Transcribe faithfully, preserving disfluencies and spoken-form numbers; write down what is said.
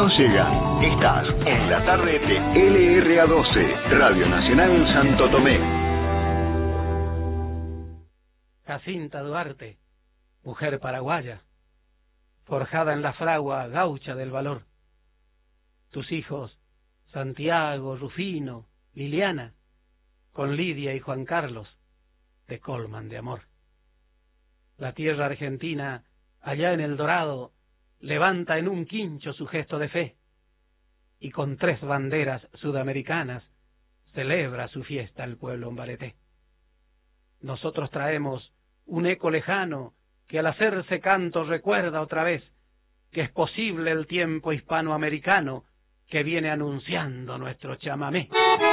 nos llega. Estás en la tarde de L R A doce, Radio Nacional Santo Tomé. Jacinta Duarte, mujer paraguaya, forjada en la fragua gaucha del valor. Tus hijos, Santiago, Rufino, Liliana, con Lidia y Juan Carlos, te colman de amor. La tierra argentina, allá en el Dorado, levanta en un quincho su gesto de fe, y con tres banderas sudamericanas celebra su fiesta el pueblo ombareté. Nosotros traemos un eco lejano que al hacerse canto recuerda otra vez que es posible el tiempo hispanoamericano que viene anunciando nuestro chamamé.